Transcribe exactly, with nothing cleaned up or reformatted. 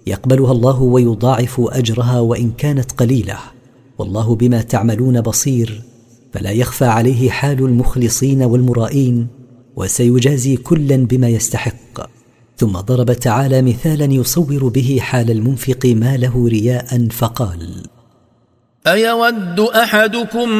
يقبلها الله ويضاعف أجرها وإن كانت قليلة، والله بما تعملون بصير، فلا يخفى عليه حال المخلصين والمرائين، وسيجازي كلا بما يستحق. ثم ضرب تعالى مثالا يصور به حال المنفق ما له رياء فقال: أيود أحدكم